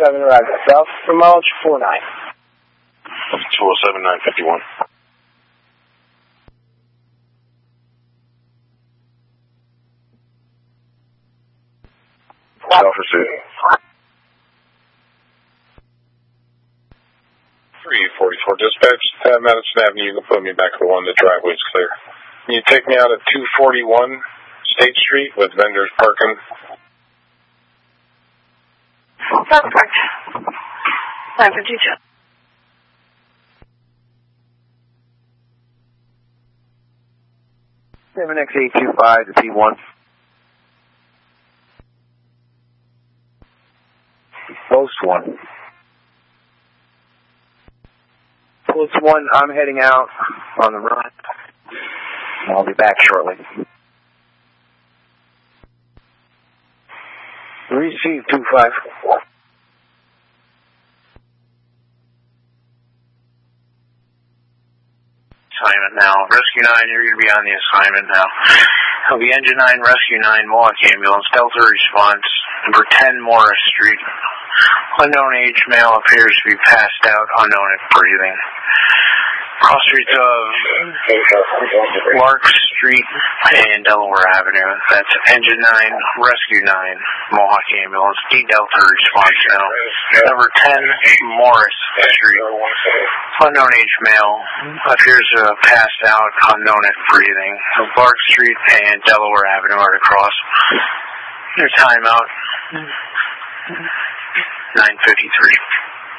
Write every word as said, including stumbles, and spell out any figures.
seven, right south for mileage four nine. two oh seven, nine fifty-one. South pursuit. three forty-four dispatch, uh, Madison Avenue, you can put me back to the one, the driveway's clear. Can you take me out at two forty-one State Street with vendors parking? Perfect. Time for detail. seven X eight two five to P one. Post one. Post one, I'm heading out on the run. I'll be back shortly. Receive two five. Assignment now. Rescue nine, you're going to be on the assignment now. It'll be Engine nine, Rescue nine, Mohawk Ambulance, Delta response, number ten Morris Street. Unknown age male appears to be passed out, unknown if breathing. Cross streets of Lark Street and Delaware Avenue. That's Engine nine, Rescue nine, Mohawk Ambulance, D Delta response now. Number ten Morris Street. Unknown age male appears to have passed out, unknown if breathing. Lark Street and Delaware Avenue are to cross. Your timeout, nine fifty-three.